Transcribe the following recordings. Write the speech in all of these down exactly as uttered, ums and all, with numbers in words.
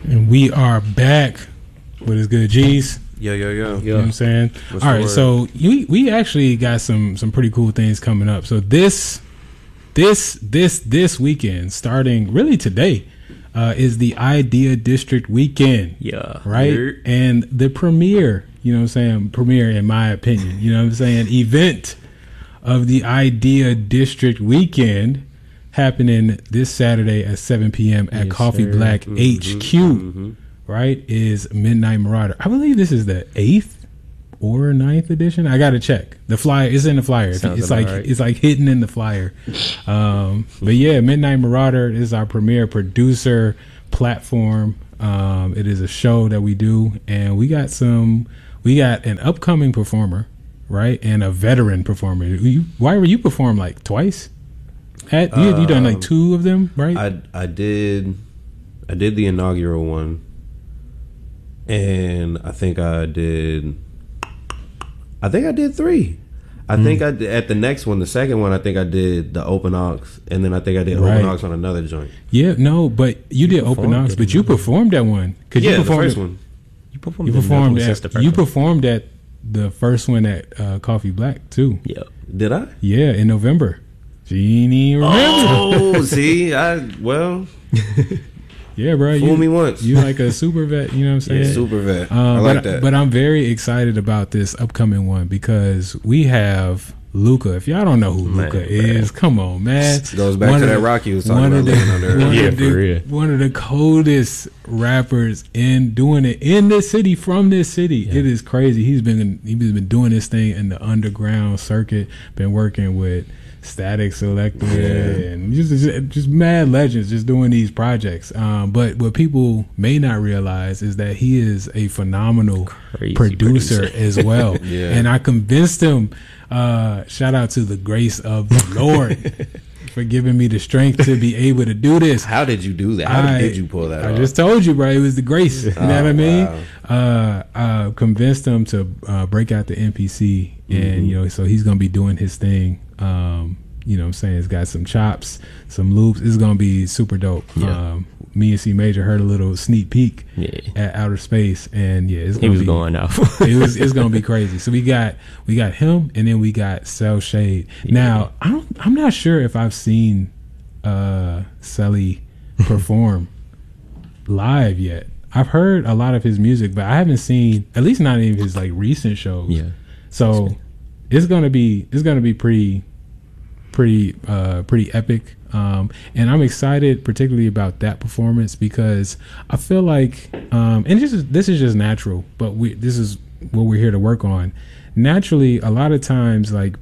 And we are back with his good G's. Yo, yo, yo. You know what I'm saying? What's All the right, word? so we we actually got some some pretty cool things coming up. So this this this this weekend, starting really today, uh, is the Idea District Weekend. Yeah. Right? Yeah. And the premiere, you know what I'm saying? Premiere, in my opinion, you know what I'm saying? Event of the Idea District Weekend happening this Saturday at seven p.m. at Yes, Coffee sir. Black Mhm, H Q. mhm. Right, is Midnight Marauder. I believe this is the eighth or ninth edition. I gotta check. The flyer is in the flyer. Sounds It's about like right. it's like hidden in the flyer. Um, but yeah, Midnight Marauder is our premier producer platform. Um, it is a show that we do, and we got some. We got an upcoming performer, right, and a veteran performer. You, why were you perform like twice? At, you, you done like Um, two of them, right? I I did I did the inaugural one, and I think I did. I think I did three. I Mm. think I did, at the next one, the second one, I think I did the open aux, and then I think I did Right. open aux on another joint. Yeah, no, but you did open performed aux, it, but you performed that one. Cause Yeah, you the performed first it- one. You performed, You in performed Memphis, that's at the first you one. performed at the first one at uh, Coffee Black too. Yeah. Did I? Yeah, in November. Jeannie, remember? Oh, see, I well, Yeah, bro. fool You, me once. you like a super vet. You know what I'm saying? Yeah, super vet. Um, I like but, that. But I'm very excited about this upcoming one because we have Luca. If y'all don't know who Man, Luca man. is, come on, man. Goes back One to of that the- Rocky you was talking one about of the, living under. one Yeah, of the, for real. one of the coldest rappers in doing it in this city, from this city. Yeah. It is crazy. He's been he's been doing this thing in the underground circuit. Been working with Static Selector Yeah. and just, just just mad legends just doing these projects. Um, but what people may not realize is that he is a phenomenal Crazy producer, producer. as well. Yeah. And I convinced him. Uh, shout out to the grace of the Lord for giving me the strength to be able to do this. How did you do that? How I- did you pull that I off? just told you, bro. It was the grace. You know what I Oh, mean? wow. Uh, uh, convinced him to uh, break out the M P C, and Mhm. you know, so he's gonna be doing his thing. Um, you know what I'm saying? It's got some chops, some loops. It's gonna be super dope. Yeah. Um, me and C Major heard a little sneak peek Yeah. at Outer Space, and yeah, it's He gonna was be, going off. it was it's gonna be crazy. So we got we got him, and then we got Cell Shade. Yeah. Now I don't, I'm not sure if I've seen uh Celly perform live yet. I've heard a lot of his music, but I haven't seen, at least not any of his like recent shows. Yeah. So it's gonna be it's gonna be pretty pretty uh pretty epic. Um and I'm excited particularly about that performance because I feel like um and this is this is just natural, but we this is what we're here to work on. Naturally, a lot of times, like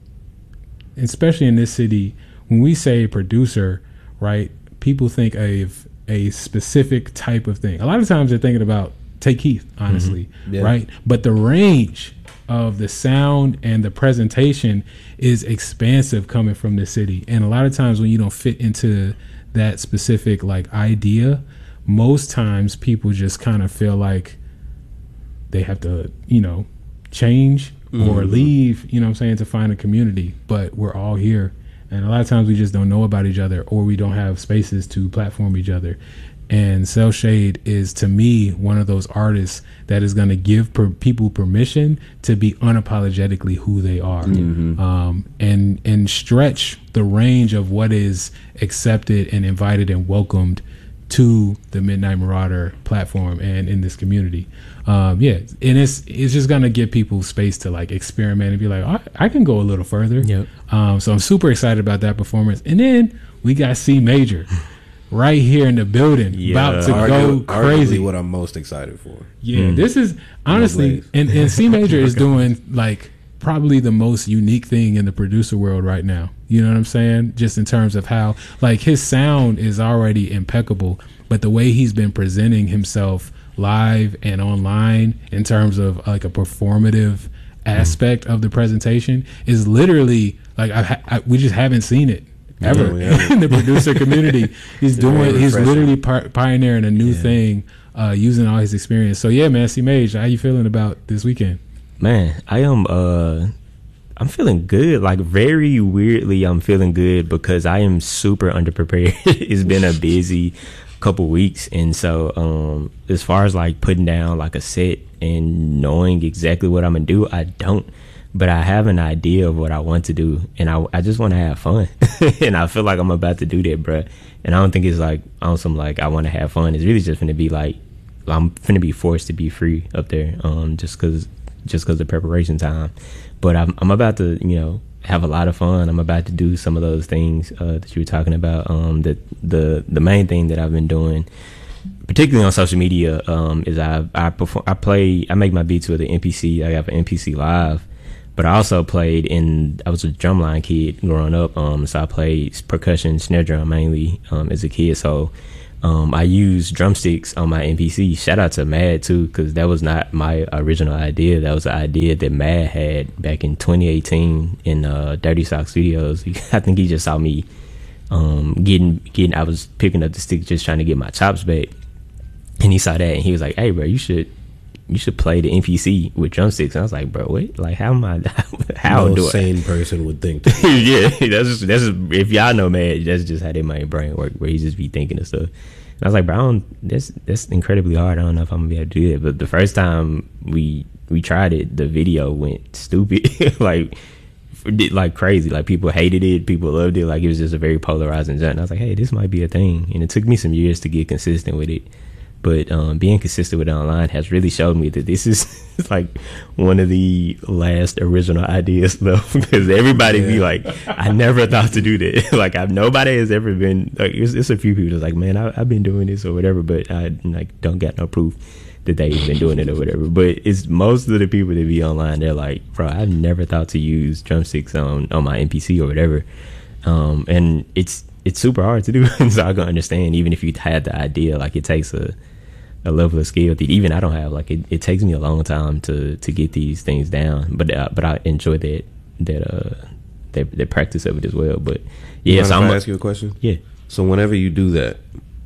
especially in this city, when we say producer, right, people think of a specific type of thing. A lot of times they're thinking about Take Keith, honestly, Yeah. right? But the range of the sound and the presentation is expansive coming from the city. And a lot of times when you don't fit into that specific like idea, most times people just kind of feel like they have to, you know, change or Mhm. leave, you know what I'm saying, to find a community. But we're all here. And a lot of times we just don't know about each other, or we don't have spaces to platform each other. And Cell Shade is, to me, one of those artists that is going to give per- people permission to be unapologetically who they are, Mhm. um, and and stretch the range of what is accepted and invited and welcomed to the Midnight Marauder platform and in this community. Um, yeah, and it's it's just gonna give people space to like experiment and be like, oh, I can go a little further. Yep. Um, so I'm super excited about that performance. And then we got C Major right here in the building, Yeah. about to Argu- go crazy. Arguably what I'm most excited for. Yeah, Mm. this is honestly, Blaze. and, and C Major is doing like probably the most unique thing in the producer world right now. You know what I'm saying? Just in terms of how like his sound is already impeccable, but the way he's been presenting himself live and online in terms of like a performative aspect of the presentation is literally like I, ha- I we just haven't seen it ever No, we haven't. in the producer community. He's It's doing very he's refreshing. literally pi- pioneering a new Yeah. thing, uh, using all his experience. So yeah, man, C Mage, how you feeling about this weekend? Man, I am uh I'm feeling good. Like very weirdly I'm feeling good because I am super underprepared. It's been a busy couple weeks, and so um, as far as like putting down like a set and knowing exactly what I'm gonna do, I don't. But I have an idea of what I want to do, and I, I just want to have fun, and I feel like I'm about to do that, bruh. And I don't think it's like on some like I want to have fun. It's really just gonna be like I'm gonna be forced to be free up there, um, just cause just cause of preparation time. But I'm I'm about to you know have a lot of fun. I'm about to do some of those things uh, that you were talking about. Um, that the the main thing that I've been doing, particularly on social media, um, is I I perform I play I make my beats with an M P C. I have an M P C Live. But I also played in, I was a drumline kid growing up, um, so I played percussion, snare drum mainly um, as a kid. So um, I used drumsticks on my M P C. Shout out to Mad too, because that was not my original idea. That was an idea that Mad had back in twenty eighteen in uh, Dirty Sock Studios. I think he just saw me um, getting, getting, I was picking up the stick just trying to get my chops back. And he saw that and he was like, hey, bro, you should. You should play the M P C with drumsticks. And I was like, bro, wait, like, how am I? How no do I? sane person would think that. Yeah, that's just, that's just, if y'all know, man, that's just how their mind brain work, where he just be thinking of stuff. And I was like, bro, I don't, that's that's incredibly hard. I don't know if I'm gonna be able to do that. But the first time we we tried it, the video went stupid, like like crazy. Like people hated it, people loved it. Like it was just a very polarizing jump. And I was like, hey, this might be a thing. And it took me some years to get consistent with it. But um, being consistent with it online has really showed me that this is like one of the last original ideas, though, because everybody yeah. be like, I never thought to do that. Like, I've nobody has ever been like, it's, it's a few people that's like, man, I, I've been doing this or whatever, but I like don't got no proof that they've been doing it or whatever. But it's most of the people that be online, they're like, bro, I never thought to use drumsticks on on my M P C or whatever, um, and it's it's super hard to do. So I can understand, even if you had the idea, like it takes a a level of skill that even I don't have. Like it, it takes me a long time to to get these things down, but uh, but I enjoy that that uh that, that practice of it as well. But yeah, so so I'm I'm gonna ask you a question. Yeah. So whenever you do that,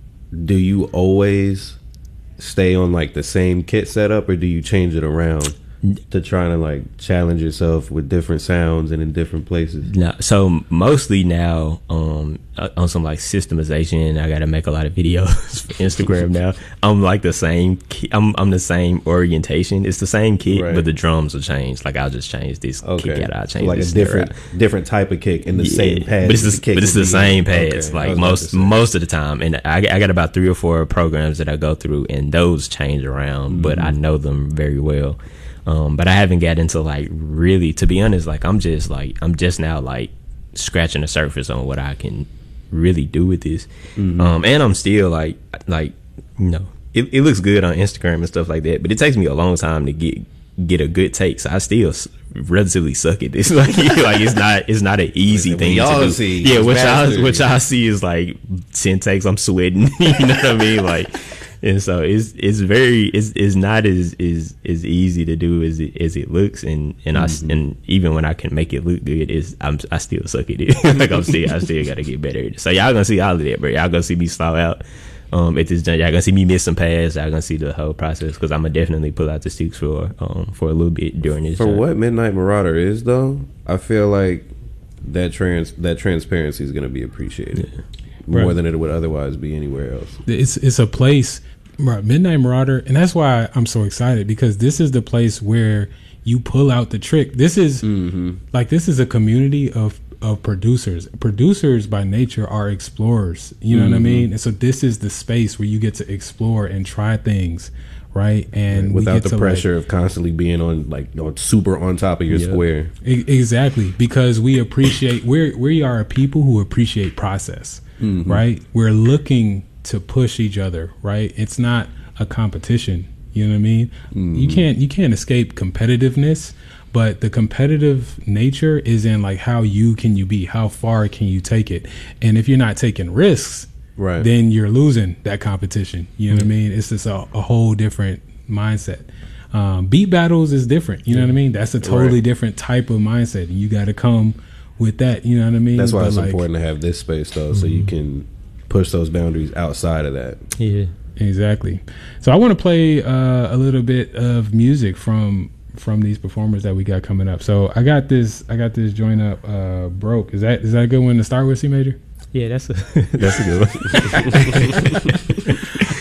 do you always stay on like the same kit setup, or do you change it around to try to like challenge yourself with different sounds and in different places? No, so mostly now um on some like systemization, I got to make a lot of videos for Instagram now. I'm like the same ki- I'm I'm the same orientation. It's the same kick, right. but the drums will change. Like I'll just change this okay. kick out. I'll change so like this a different out. different type of kick in the yeah, same pads. But it's the, the but it's the same in. pads. Okay. Like most most of the time, and I I got about three or four programs that I go through, and those change around, mm-hmm. but I know them very well. Um, but I haven't got into like really, to be honest, like I'm just like, I'm just now like scratching the surface on what I can really do with this. Mm-hmm. Um, and I'm still like, like, you know, it, it looks good on Instagram and stuff like that, but it takes me a long time to get, get a good take. So I still relatively suck at this. Like, like it's not, it's not an easy thing y'all to do. See, yeah. What y'all, what y'all see is like ten takes. I'm sweating. You know what I mean? Like, and so it's it's very it's it's not as as as easy to do as it as it looks, and and mm-hmm. I and even when I can make it look good, is I'm I still suck at it. Like I'm still I still gotta get better at it. So y'all gonna see all of that, bro. Y'all gonna see me slow out um at this joint. Y'all gonna see me miss some pads. Y'all gonna see the whole process, because I'm gonna definitely pull out the sticks for um for a little bit during this. For joint. what Midnight Marauder is though, I feel like that trans that transparency is gonna be appreciated. Yeah. More right. than it would otherwise be anywhere else. It's it's a place, right, Midnight Marauder, and that's why I'm so excited, because this is the place where you pull out the trick. This is mm-hmm. like this is a community of of producers. Producers by nature are explorers. You know mm-hmm. what I mean? And so this is the space where you get to explore and try things, right? And right. without the to pressure like, of constantly being on like on super on top of your yeah. square. E- exactly, because we appreciate we we are a people who appreciate process. Mm-hmm. Right? We're looking to push each other, right? It's not a competition. You know what I mean? Mm-hmm. You can't you can't escape competitiveness, but the competitive nature is in like how you can you be, how far can you take it? And if you're not taking risks, right, then you're losing that competition. You know mm-hmm. what I mean? It's just a, a whole different mindset. Um, beat battles is different. You know what I mean? That's a totally right. different type of mindset. And you got to come with that, you know what I mean? That's why but it's like, important to have this space though, mm-hmm. so you can push those boundaries outside of that. Yeah, exactly. So I want to play uh, a little bit of music from from these performers that we got coming up. So I got this I got this joint up, uh, Broke. Is that is that a good one to start with, C Major? Yeah, that's a that's a good one.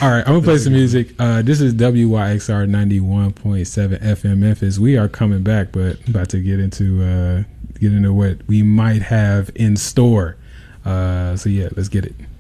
All right, I'm gonna play some music. Uh, this is W Y X R ninety-one point seven F M Memphis. We are coming back, but I'm about to get into uh, get into what we might have in store. Uh, so yeah, let's get it.